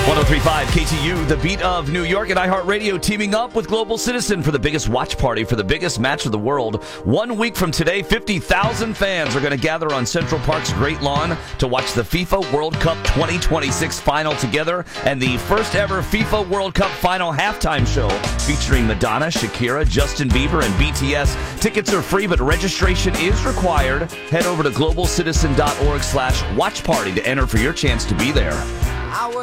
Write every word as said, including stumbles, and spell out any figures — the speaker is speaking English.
one oh three point five K T U, the beat of New York, and iHeartRadio teaming up with Global Citizen for the biggest watch party for the biggest match of the world. One week from today, fifty thousand fans are going to gather on Central Park's Great Lawn to watch the FIFA World Cup twenty twenty-six final together and the first ever FIFA World Cup final halftime show featuring Madonna, Shakira, Justin Bieber, and B T S. Tickets are free, but registration is required. Head over to globalcitizen dot org slash watch party to enter for your chance to be there.